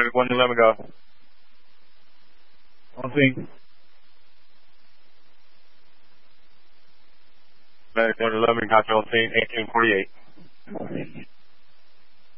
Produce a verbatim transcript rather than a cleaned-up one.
Medic one eleven, go. On scene. Medic one eleven, copy on scene, eighteen forty-eight.